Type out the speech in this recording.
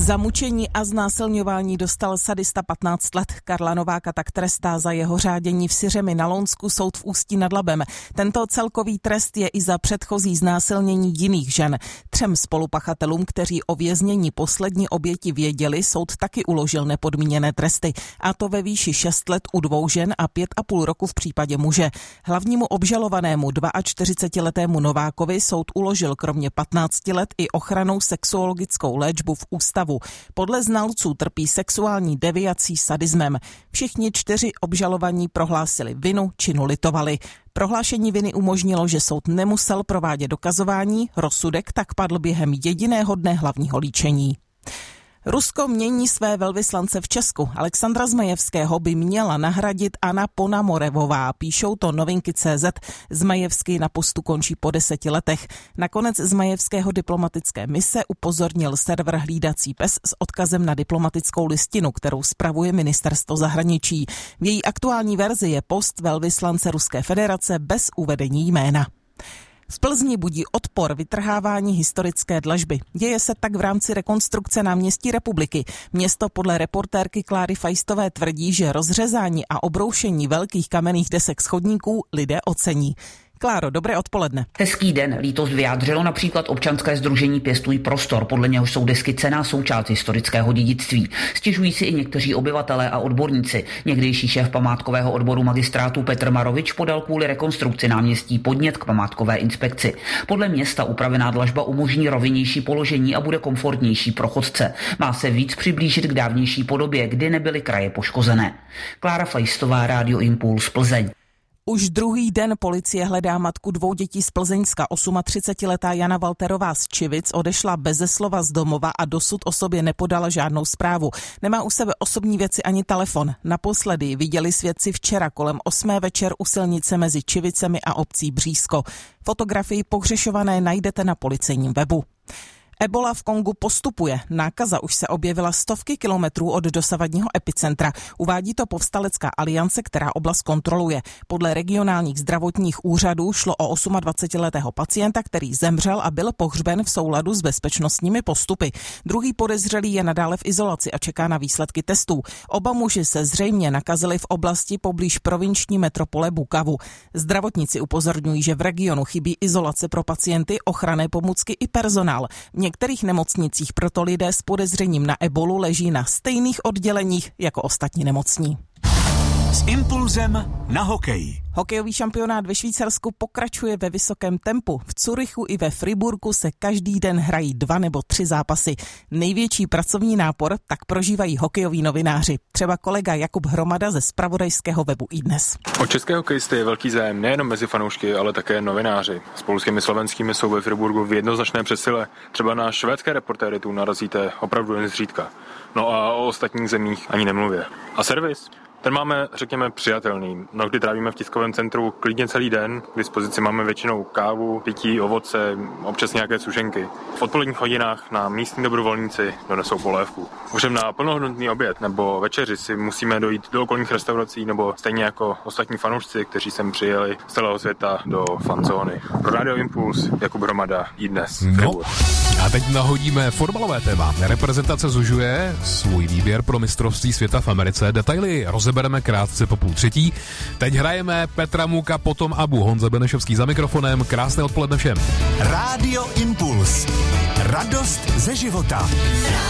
Za mučení a znásilňování dostal sadista 15 let. Karla Nováka tak trestá za jeho řádění v Syřemi na Lounsku soud v Ústí nad Labem. Tento celkový trest je i za předchozí znásilnění jiných žen. 3 spolupachatelům, kteří o věznění poslední oběti věděli, soud taky uložil nepodmíněné tresty. A to ve výši 6 let u 2 žen a 5,5 roku v případě muže. Hlavnímu obžalovanému 42letému Novákovi soud uložil kromě 15 let i ochranou sexuologickou léčbu v ústavu. Podle znalců trpí sexuální deviací sadismem. Všichni 4 obžalovaní prohlásili vinu, činu litovali. Prohlášení viny umožnilo, že soud nemusel provádět dokazování, rozsudek tak padl během jediného dne hlavního líčení. Rusko mění své velvyslance v Česku. Alexandra Zmajevského by měla nahradit Anna Ponomorevová, píšou to Novinky.cz. Zmajevský na postu končí po 10 letech. Nakonec Zmajevského diplomatické mise upozornil server Hlídací pes s odkazem na diplomatickou listinu, kterou spravuje ministerstvo zahraničí. V její aktuální verzi je post velvyslance Ruské federace bez uvedení jména. V Plzni budí odpor vytrhávání historické dlažby. Děje se tak v rámci rekonstrukce náměstí Republiky. Město podle reportérky Kláry Fajstové tvrdí, že rozřezání a obroušení velkých kamenných desek schodníků lidé ocení. Kláro, dobré odpoledne. Hezký den. Lítost vyjádřilo například občanské sdružení Pěstuj prostor, podle něhož jsou desky cenná součást historického dědictví. Stěžují si i někteří obyvatelé a odborníci. Někdejší šéf památkového odboru magistrátu Petr Marovič podal kvůli rekonstrukci náměstí podnět k památkové inspekci. Podle města upravená dlažba umožní rovinnější položení a bude komfortnější pro chodce. Má se víc přiblížit k dávnější podobě, kdy nebyly kraje poškozené. Klára Fajstová, Rádio Impuls, Plzeň. Už druhý den policie hledá matku 2 dětí z Plzeňska. 38letá Jana Walterová z Čivic odešla beze slova z domova a dosud o sobě nepodala žádnou zprávu. Nemá u sebe osobní věci ani telefon. Naposledy viděli svědci včera kolem 8 večer u silnice mezi Čivicemi a obcí Břísko. Fotografii pohřešované najdete na policejním webu. Ebola v Kongu postupuje. Nákaza už se objevila stovky kilometrů od dosavadního epicentra. Uvádí to Povstalecká aliance, která oblast kontroluje. Podle regionálních zdravotních úřadů šlo o 28letého pacienta, který zemřel a byl pohřben v souladu s bezpečnostními postupy. Druhý podezřelý je nadále v izolaci a čeká na výsledky testů. Oba muži se zřejmě nakazili v oblasti poblíž provinční metropole Bukavu. Zdravotníci upozorňují, že v regionu chybí izolace pro pacienty, ochranné pomůcky i personál. V některých nemocnicích proto lidé s podezřením na ebolu leží na stejných odděleních jako ostatní nemocní. S impulzem na hokej. Hokejový šampionát ve Švýcarsku pokračuje ve vysokém tempu. V Curychu i ve Friburgu se každý den hrají 2 nebo 3 zápasy. Největší pracovní nápor tak prožívají hokejoví novináři. Třeba kolega Jakub Hromada ze zpravodajského webu iDnes. O české hokejisty je velký zájem nejenom mezi fanoušky, ale také novináři. S polskými slovenskými jsou ve Friburgu v jednoznačné přesile. Třeba na švédské reportéry tu narazíte opravdu jen zřídka. No a o ostatních zemích ani nemluvě. A servis? Ten máme, řekněme, přijatelný. Mnohdy trávíme v tiskovém centru klidně celý den. K dispozici máme většinou kávu, pití, ovoce, občas nějaké sušenky. V odpoledních hodinách nám místní dobrovolníci donesou polévku. Ovšem na plnohodnotný oběd nebo večeři si musíme dojít do okolních restaurací nebo stejně jako ostatní fanoušci, kteří sem přijeli z celého světa do fanzóny. Pro Radio Impuls Jakub Hromada iDnes. No. A teď nahodíme fotbalové téma. Reprezentace zužuje svůj výběr pro mistrovství světa v Americe. Detaily rozebereme krátce po 2:30. Teď hrajeme Petra Muka, potom Abu. Honza Benešovský za mikrofonem. Krásné odpoledne všem. Rádio Impuls. Radost ze života.